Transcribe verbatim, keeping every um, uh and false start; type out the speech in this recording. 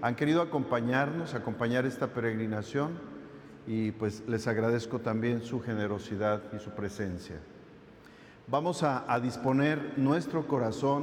han querido acompañarnos, acompañar esta peregrinación y pues les agradezco también su generosidad y su presencia. Vamos a, a disponer nuestro corazón